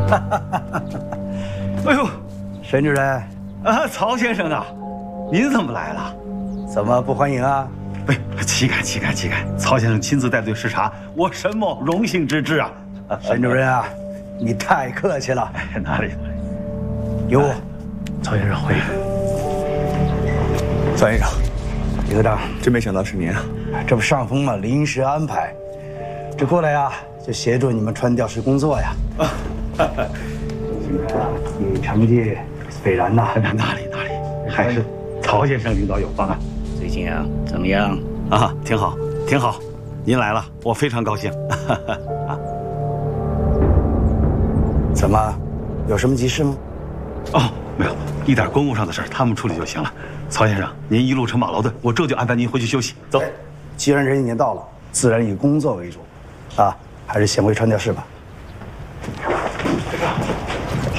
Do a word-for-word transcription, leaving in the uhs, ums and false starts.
哎呦， 沈主任， 啊，曹先生啊，您怎么来了？ 怎么不欢迎啊？ 哎，岂敢岂敢岂敢！曹先生亲自带队视察，我沈某荣幸之至啊！ 沈主任啊，你太客气了。 哎，哪里哪里， 有我， 曹先生会。 曹先生， 李科长， 真没想到是您啊！ 这不上峰嘛，临时安排，这过来呀，就协助你们川调试工作呀。现在啊，你成绩斐然呐， 哪里哪里，还是曹先生领导有方啊！ 最近啊，怎么样？ 啊，挺好，挺好。您来了，我非常高兴。啊， 怎么，有什么急事吗？ 哦，没有，一点公务上的事儿，他们处理就行了。曹先生，您一路乘马劳顿，我这就安排您回去休息。走。 既然人已经到了，自然以工作为主，啊，还是先回川调室吧。